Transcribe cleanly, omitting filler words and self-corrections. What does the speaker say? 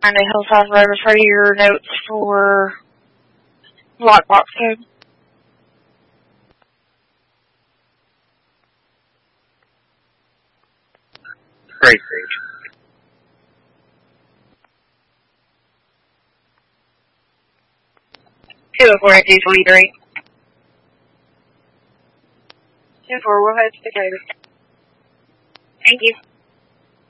And a Hillside Road, refer to your notes for lockbox code. Great page. 204-223. 2-4, we'll head to the code. Thank you.